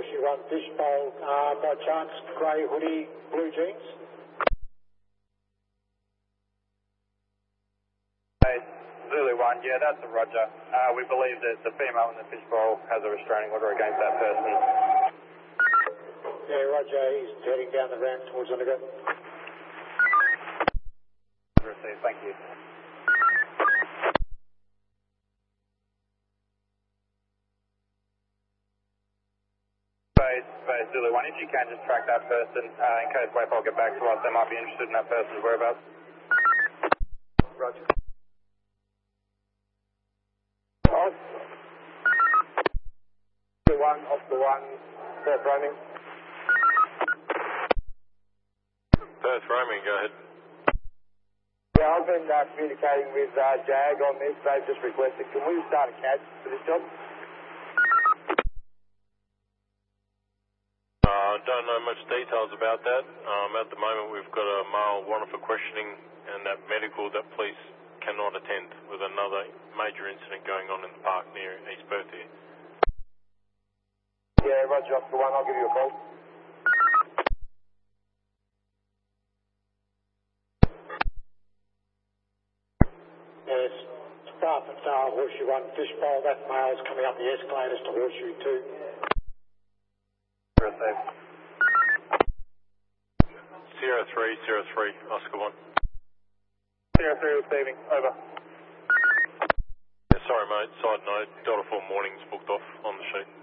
Horseshoe 1 Fishbowl, by chance, grey hoodie, blue jeans? Zulu 1, yeah, that's a Roger. We believe that the female in the fishbowl has a restraining order against that person. Yeah, Roger, he's heading down the ramp towards Underground. Received, thank you. Space Zulu 1, if you can just track that person, in case WAPOL get back to us, they might be interested in that person's whereabouts. Roger. Oscar 1, Perth roaming. Perth roaming, go ahead. Yeah, I've been communicating with JAG on this. They've just requested, can we start a CAD for this job? Don't know much details about that. At the moment we've got a male wanted for questioning and that medical that police cannot attend with another major incident going on in the park near East Perth here. Yeah, Roger, Oscar 1, I'll give you a call. Yes, staff at Horseshoe 1 Fishbowl, that male's coming up the escalators to Horseshoe 2. Received. 0303, Oscar 1. 03 receiving, over. Yeah, sorry mate, side note, Delta 4 morning's booked off on the sheet.